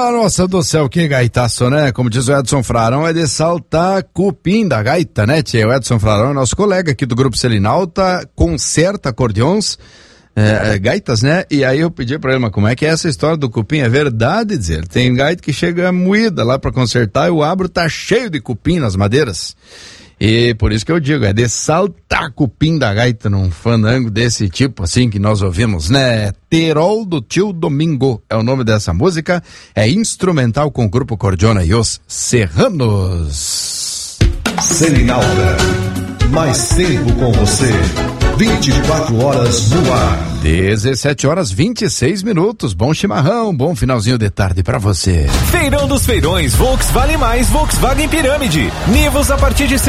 Ah, nossa do céu, que gaitaço, né? Como diz o Edson Frarão, é de saltar cupim da gaita, né, tchê? O Edson Frarão é nosso colega aqui do Grupo Selinalta, conserta acordeões, gaitas, né? E aí eu pedi pra ele, mas como é que é essa história do cupim? É verdade, dizer, tem gaita que chega moída lá pra consertar e o abro tá cheio de cupim nas madeiras. E por isso que eu digo, é de saltar cupim da gaita num fandango desse tipo assim que nós ouvimos, né? Terol do Tio Domingo é o nome dessa música, é instrumental com o Grupo Cordiona e os Serranos. Selinalta, mais tempo com você, 24 horas no ar. 17h26. Bom chimarrão, bom finalzinho de tarde pra você. Feirão dos Feirões, Volkswagen Mais, Volkswagen Pirâmide. Nivus a partir de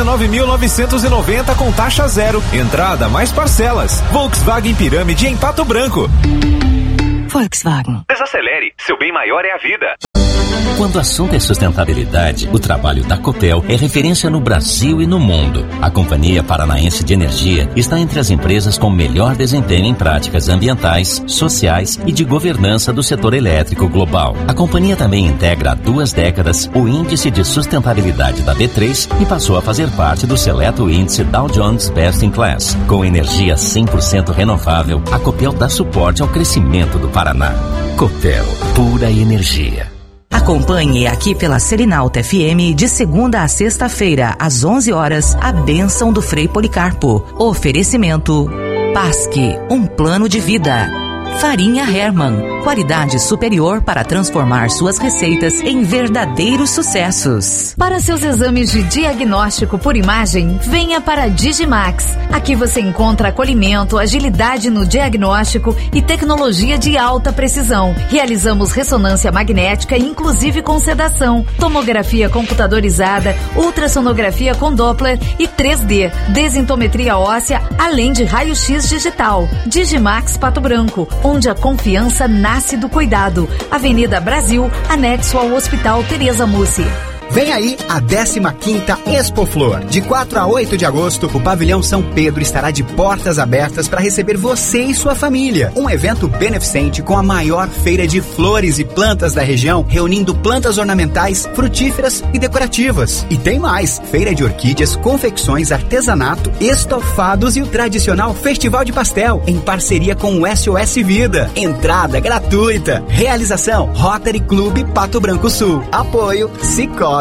119.990 com taxa zero. Entrada mais parcelas. Volkswagen Pirâmide em Pato Branco. Volkswagen. Desacelere, seu bem maior é a vida. Quando o assunto é sustentabilidade, o trabalho da Copel é referência no Brasil e no mundo. A Companhia Paranaense de Energia está entre as empresas com melhor desempenho em práticas ambientais, sociais e de governança do setor elétrico global. A companhia também integra há 2 décadas o Índice de Sustentabilidade da B3 e passou a fazer parte do seleto índice Dow Jones Best in Class. Com energia 100% renovável, a Copel dá suporte ao crescimento do Paraná. Copel, pura energia. Acompanhe aqui pela Selinalta FM de segunda a sexta-feira, às 11 horas, a bênção do Frei Policarpo. Oferecimento Pasque, um plano de vida. Farinha Hermann, qualidade superior para transformar suas receitas em verdadeiros sucessos. Para seus exames de diagnóstico por imagem, venha para a Digimax. Aqui você encontra acolhimento, agilidade no diagnóstico e tecnologia de alta precisão. Realizamos ressonância magnética, inclusive com sedação, tomografia computadorizada, ultrassonografia com Doppler e 3D, desintometria óssea, além de raio-x digital. Digimax Pato Branco, onde a confiança nasce do cuidado. Avenida Brasil, anexo ao Hospital Tereza Mussi. Vem aí a 15ª Expo Flor. De 4 a 8 de agosto, o Pavilhão São Pedro estará de portas abertas para receber você e sua família. Um evento beneficente com a maior feira de flores e plantas da região, reunindo plantas ornamentais, frutíferas e decorativas. E tem mais, feira de orquídeas, confecções, artesanato, estofados e o tradicional Festival de Pastel, em parceria com o SOS Vida. Entrada gratuita. Realização Rotary Clube Pato Branco Sul. Apoio Sicoob.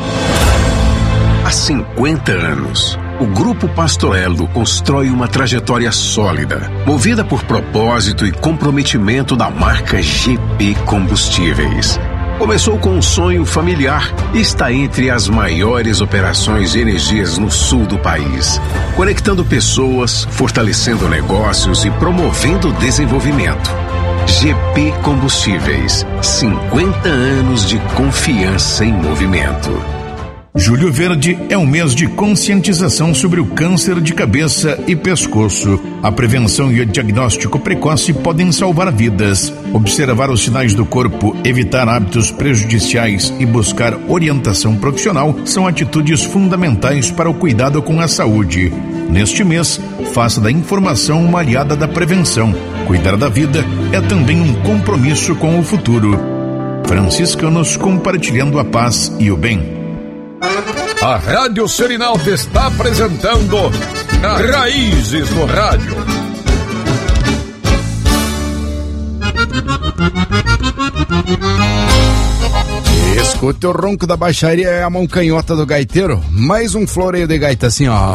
Há 50 anos, o Grupo Pastoello constrói uma trajetória sólida, movida por propósito e comprometimento da marca GP Combustíveis. Começou com um sonho familiar e está entre as maiores operações de energias no sul do país, conectando pessoas, fortalecendo negócios e promovendo o desenvolvimento. GP Combustíveis, 50 anos de confiança em movimento. Julho Verde é um mês de conscientização sobre o câncer de cabeça e pescoço. A prevenção e o diagnóstico precoce podem salvar vidas. Observar os sinais do corpo, evitar hábitos prejudiciais e buscar orientação profissional são atitudes fundamentais para o cuidado com a saúde. Neste mês, faça da informação uma aliada da prevenção. Cuidar da vida é também um compromisso com o futuro. Franciscanos compartilhando a paz e o bem. A Rádio Selinalta está apresentando Raízes do Rádio. Escute o ronco da baixaria, é a mão canhota do gaiteiro. Mais um floreio de gaita assim, ó.